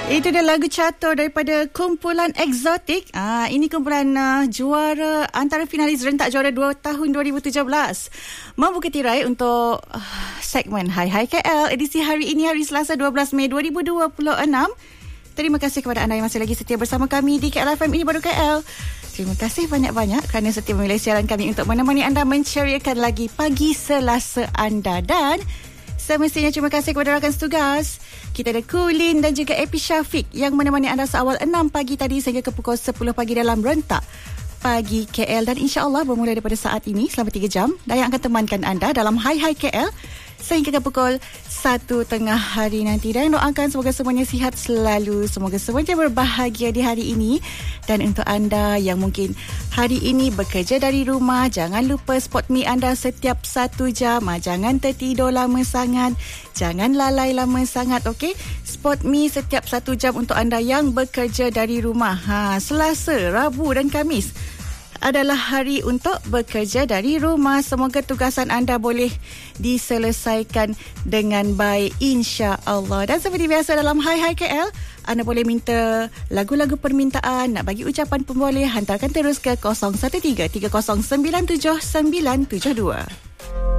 Itu dia lagu Catur daripada kumpulan Exotic. Ini kumpulan juara antara finalis rentak juara 2 tahun 2017. Membuka tirai untuk segmen Hai Hai KL edisi hari ini, hari Selasa 12 Mei 2026. Terima kasih kepada anda yang masih lagi setia bersama kami di KL FM Ini Baru KL. Terima kasih banyak-banyak kerana setia memilih siaran kami untuk menemani anda menceriakan lagi pagi Selasa anda. Dan semestinya terima kasih kepada rakan setugas. Kita ada Kulin dan juga Epi Syafiq yang menemani anda seawal 6 pagi tadi sehingga ke pukul 10 pagi dalam rentak Pagi KL. Dan insya-Allah bermula daripada saat ini selama 3 jam Dayang akan temankan anda dalam Hai Hai KL sehingga ke pukul 1 tengah hari nanti. Dan doakan semoga semuanya sihat selalu, semoga semuanya berbahagia di hari ini. Dan untuk anda yang mungkin hari ini bekerja dari rumah, jangan lupa spot mi anda setiap 1 jam. Jangan tertidur lama sangat, jangan lalai lama sangat, okey? Spot mi setiap 1 jam untuk anda yang bekerja dari rumah. Selasa, Rabu dan Khamis adalah hari untuk bekerja dari rumah. Semoga tugasan anda boleh diselesaikan dengan baik, insya-Allah. Dan seperti biasa dalam Hai Hai KL, anda boleh minta lagu-lagu permintaan, nak bagi ucapan pun boleh, hantarkan terus ke 013 3097 972.